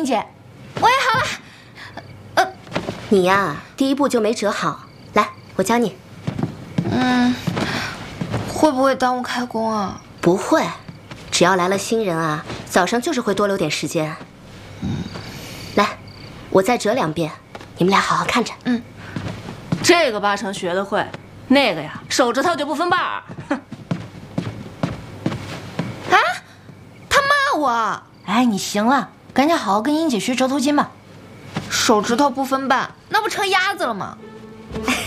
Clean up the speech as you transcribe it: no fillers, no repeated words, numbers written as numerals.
英姐。 我也好了。 你呀，第一步就没折好。来，我教你。 会不会耽误开工啊？ 不会，只要来了新人啊，早上就是会多留点时间。来，我再折2遍，你们俩好好看着。 这个8成学得会，那个呀，手指头就不分瓣儿。哼！ 啊！他骂我！ 哎，你行了，赶紧好好跟英姐学折头巾吧。 手指头不分瓣，那不成鸭子了吗？